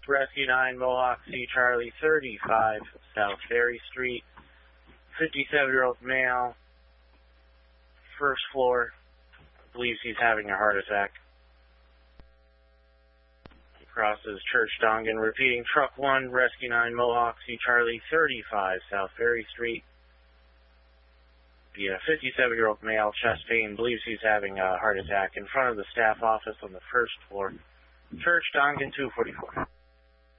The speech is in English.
Rescue 9, Mohawk C. Charlie 35, South Ferry Street. 57-year-old male, first floor, believes he's having a heart attack. Crosses Church Dongan, repeating Truck 1, Rescue 9, Mohawk C. Charlie 35, South Ferry Street. The 57-year-old male, chest pain, believes he's having a heart attack in front of the staff office on the first floor. Church Dongan 244.